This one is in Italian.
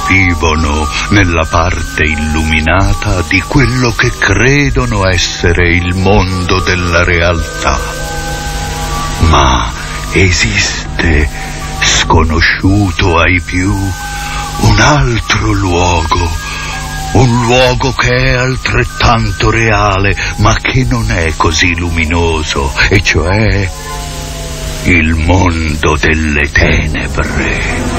vivono nella parte illuminata di quello che credono essere il mondo della realtà. Ma esiste, sconosciuto ai più, un altro luogo, un luogo che è altrettanto reale, ma che non è così luminoso, e cioè il mondo delle tenebre.